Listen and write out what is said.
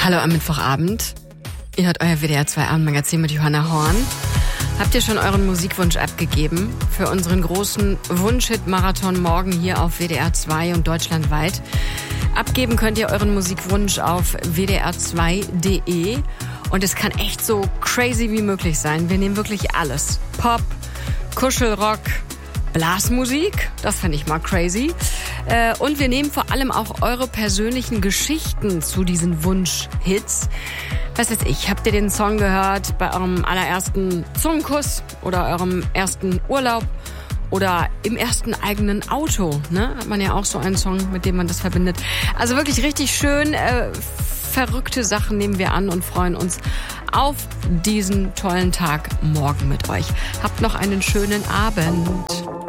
Hallo am Mittwochabend. Ihr hört euer WDR 2 Abendmagazin mit Johanna Horn. Habt ihr schon euren Musikwunsch abgegeben für unseren großen Wunsch-Hit-Marathon morgen hier auf WDR 2 und deutschlandweit? Abgeben könnt ihr euren Musikwunsch auf wdr2.de und es kann echt so crazy wie möglich sein. Wir nehmen wirklich alles. Pop, Kuschelrock, Blasmusik, das fände ich mal crazy. Und wir nehmen vor allem auch eure persönlichen Geschichten zu diesen Wunsch-Hits. Was weiß ich, habt ihr den Song gehört bei eurem allerersten Zungenkuss oder eurem ersten Urlaub oder im ersten eigenen Auto? Ne? Hat man ja auch so einen Song, mit dem man das verbindet. Also wirklich richtig schön, verrückte Sachen nehmen wir an und freuen uns auf diesen tollen Tag morgen mit euch. Habt noch einen schönen Abend.